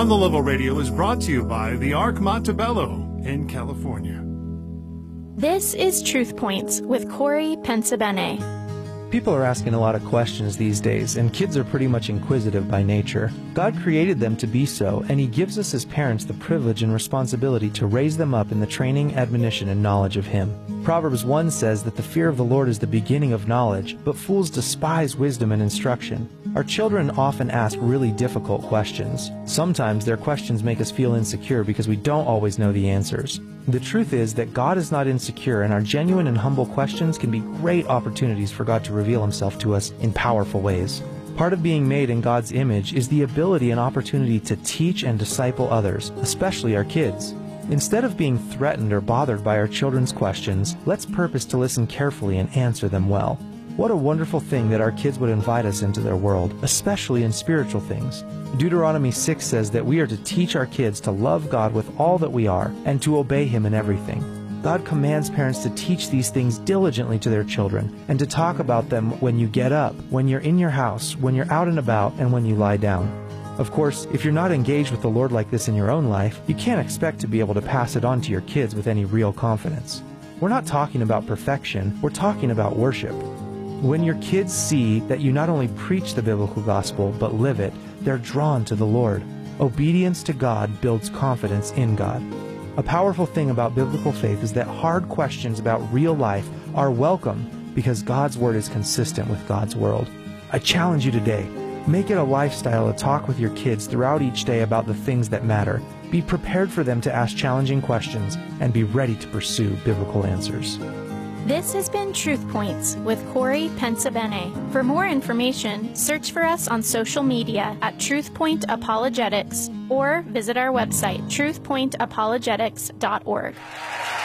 On the Level Radio is brought to you by the Ark Montebello in California. This is Truth Points with Corey Pensabene. People are asking a lot of questions these days, and kids are pretty much inquisitive by nature. God created them to be so, and He gives us as parents the privilege and responsibility to raise them up in the training, admonition, and knowledge of Him. Proverbs 1 says that the fear of the Lord is the beginning of knowledge, but fools despise wisdom and instruction. Our children often ask really difficult questions. Sometimes their questions make us feel insecure because we don't always know the answers. The truth is that God is not insecure, and our genuine and humble questions can be great opportunities for God to reveal Himself to us in powerful ways. Part of being made in God's image is the ability and opportunity to teach and disciple others, especially our kids. Instead of being threatened or bothered by our children's questions, let's purpose to listen carefully and answer them well. What a wonderful thing that our kids would invite us into their world, especially in spiritual things. Deuteronomy 6 says that we are to teach our kids to love God with all that we are and to obey Him in everything. God commands parents to teach these things diligently to their children and to talk about them when you get up, when you're in your house, when you're out and about, and when you lie down. Of course, if you're not engaged with the Lord like this in your own life, you can't expect to be able to pass it on to your kids with any real confidence. We're not talking about perfection, we're talking about worship. When your kids see that you not only preach the biblical gospel, but live it, they're drawn to the Lord. Obedience to God builds confidence in God. A powerful thing about biblical faith is that hard questions about real life are welcome because God's Word is consistent with God's world. I challenge you today, make it a lifestyle to talk with your kids throughout each day about the things that matter. Be prepared for them to ask challenging questions and be ready to pursue biblical answers. This has been Truth Points with Corey Pensabene. For more information, search for us on social media at TruthPoint Apologetics or visit our website, truthpointapologetics.org.